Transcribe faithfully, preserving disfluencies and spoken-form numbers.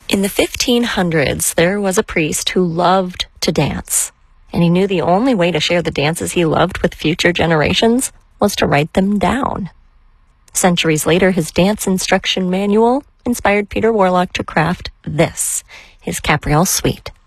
In the fifteen hundreds, there was a priest who loved to dance, and he knew the only way to share the dances he loved with future generations was to write them down. Centuries later, his dance instruction manual inspired Peter Warlock to craft this, his Capriole Suite.